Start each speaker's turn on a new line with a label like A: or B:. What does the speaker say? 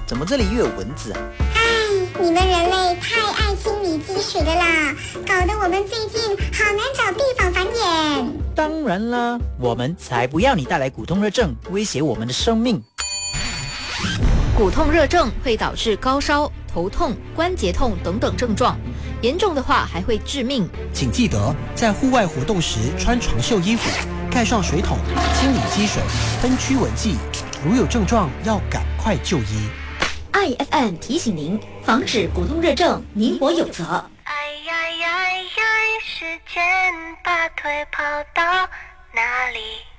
A: 怎么这里又有蚊子啊？
B: 唉，你们人类太爱清理积水的啦，搞得我们最近好难找地方繁衍。
A: 当然啦，我们才不要你带来骨痛热症，威胁我们的生命。
C: 骨痛热症会导致高烧、头痛、关节痛等等症状，严重的话还会致命。
D: 请记得在户外活动时穿长袖衣服，盖上水桶，清理积水，喷驱蚊剂。如有症状，要赶快就医。
E: IFM 提醒您，防止骨痛热症，你我有责。
F: 哎呀呀呀，时间把腿跑到哪里？